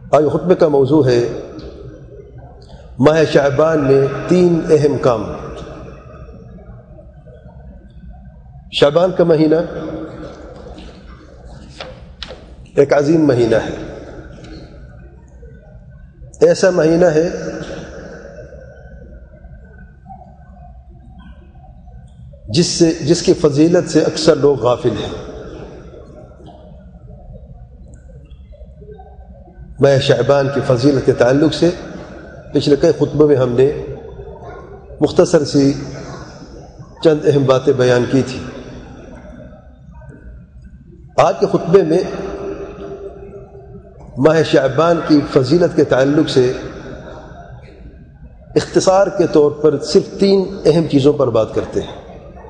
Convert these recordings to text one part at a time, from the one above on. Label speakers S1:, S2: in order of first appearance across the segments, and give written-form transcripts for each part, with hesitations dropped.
S1: آج خطبے کا موضوع ہے ماہ شعبان میں 3 اہم کام۔ شعبان کا مہینہ ایک عظیم مہینہ ہے، ایسا مہینہ ہے جس کی فضیلت سے اکثر لوگ غافل ہیں۔ ماہ شعبان کی فضیلت کے تعلق سے پچھلے کئی خطبوں میں ہم نے مختصر سی چند اہم باتیں بیان کی تھی۔ آج کے خطبے میں ماہ شعبان کی فضیلت کے تعلق سے اختصار کے طور پر صرف 3 اہم چیزوں پر بات کرتے ہیں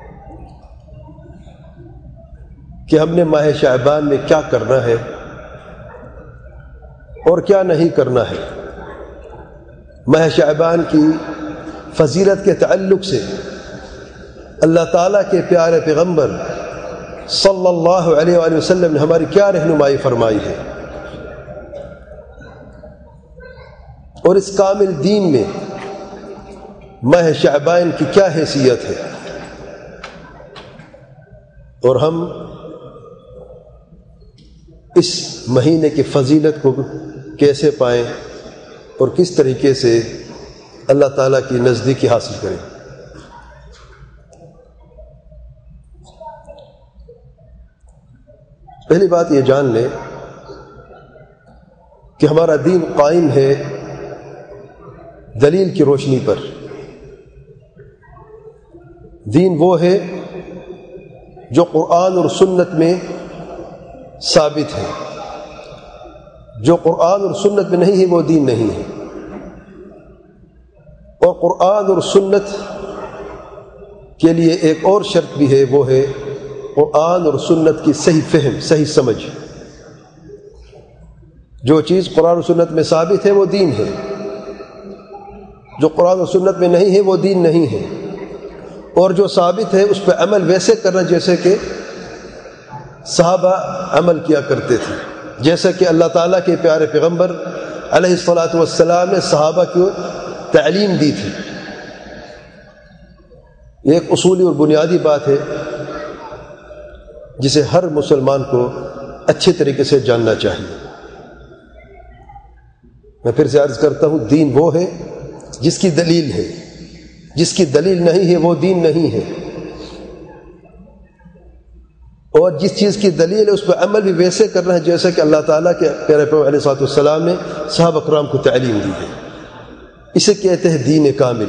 S1: کہ ہم نے ماہ شعبان میں کیا کرنا ہے اور کیا نہیں کرنا ہے۔ ماہ شعبان کی فضیلت کے تعلق سے اللہ تعالیٰ کے پیارے پیغمبر صلی اللہ علیہ وآلہ وسلم نے ہماری کیا رہنمائی فرمائی ہے، اور اس کامل دین میں ماہ شعبان کی کیا حیثیت ہے، اور ہم اس مہینے کی فضیلت کو کیسے پائیں اور کس طریقے سے اللہ تعالیٰ کی نزدیکی حاصل کریں۔ پہلی بات یہ جان لیں کہ ہمارا دین قائم ہے دلیل کی روشنی پر۔ دین وہ ہے جو قرآن اور سنت میں ثابت ہے، جو قرآن اور سنت میں نہیں ہے وہ دین نہیں ہے۔ اور قرآن اور سنت کے لیے ایک اور شرط بھی ہے، وہ ہے قرآن اور سنت کی صحیح فہم، صحیح سمجھ۔ جو چیز قرآن اور سنت میں ثابت ہے وہ دین ہے، جو قرآن اور سنت میں نہیں ہے وہ دین نہیں ہے۔ اور جو ثابت ہے اس پہ عمل ویسے کرنا جیسے کہ صحابہ عمل کیا کرتے تھے، جیسا کہ اللہ تعالیٰ کے پیارے پیغمبر علیہ الصلاۃ والسلام نے صحابہ کو تعلیم دی تھی۔ یہ ایک اصولی اور بنیادی بات ہے جسے ہر مسلمان کو اچھے طریقے سے جاننا چاہیے۔ میں پھر سے عرض کرتا ہوں، دین وہ ہے جس کی دلیل ہے، جس کی دلیل نہیں ہے وہ دین نہیں ہے۔ اور جس چیز کی دلیل ہے اس پہ عمل بھی ویسے کرنا ہے جیسا کہ اللہ تعالیٰ کے پیارے پیغمبر علیہ الصلوۃ والسلام نے صحابہ کرام کو تعلیم دی ہے۔ اسے کہتے ہیں دین کامل،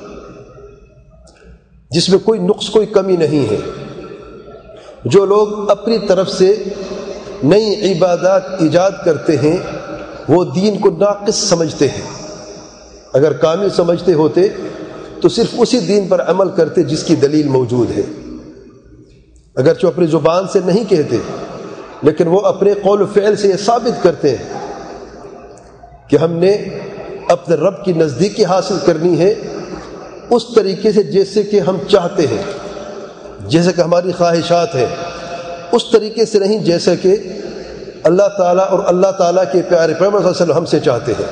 S1: جس میں کوئی نقص، کوئی کمی نہیں ہے۔ جو لوگ اپنی طرف سے نئی عبادات ایجاد کرتے ہیں وہ دین کو ناقص سمجھتے ہیں۔ اگر کامل سمجھتے ہوتے تو صرف اسی دین پر عمل کرتے جس کی دلیل موجود ہے۔ اگرچہ اپنی زبان سے نہیں کہتے لیکن وہ اپنے قول و فعل سے یہ ثابت کرتے ہیں کہ ہم نے اپنے رب کی نزدیکی حاصل کرنی ہے اس طریقے سے جیسے کہ ہم چاہتے ہیں، جیسے کہ ہماری خواہشات ہیں، اس طریقے سے نہیں جیسا کہ اللہ تعالیٰ اور اللہ تعالیٰ کے پیارے پیغمبر صلی اللہ علیہ وسلم ہم سے چاہتے ہیں۔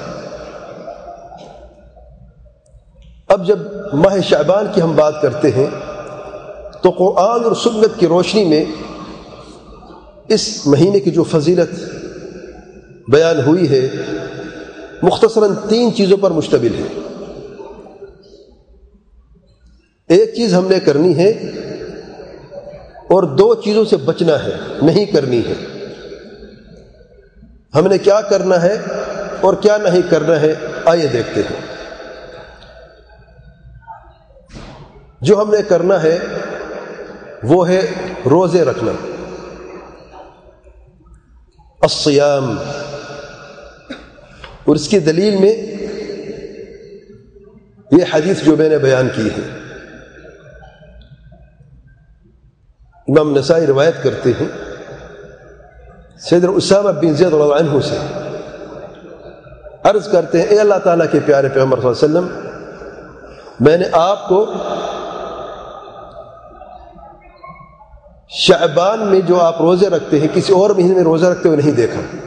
S1: اب جب ماہ شعبان کی ہم بات کرتے ہیں تو قرآن اور سنت کی روشنی میں اس مہینے کی جو فضیلت بیان ہوئی ہے مختصراً 3 چیزوں پر مشتمل ہے۔ ایک چیز ہم نے کرنی ہے اور 2 چیزوں سے بچنا ہے، نہیں کرنی ہے۔ ہم نے کیا کرنا ہے اور کیا نہیں کرنا ہے، آئیے دیکھتے ہیں۔ جو ہم نے کرنا ہے وہ ہے روزے رکھنا، الصیام۔ اور اس کی دلیل میں یہ حدیث جو میں نے بیان کی ہے، امام نسائی روایت کرتے ہیں سیدنا اسامہ بن زید رضی اللہ عنہ سے، عرض کرتے ہیں اے اللہ تعالیٰ کے پیارے پیغمبر صلی اللہ علیہ وسلم، میں نے آپ کو شعبان میں جو آپ روزے رکھتے ہیں کسی اور مہینے میں روزہ رکھتے ہوئے نہیں دیکھا۔